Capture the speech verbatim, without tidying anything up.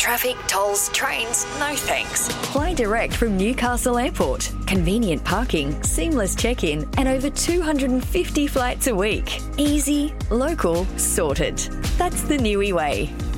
traffic, tolls, trains, no thanks. Fly direct from Newcastle Airport. Convenient parking, seamless check-in, and over two hundred fifty flights a week. Easy, local, sorted. That's the Niue way.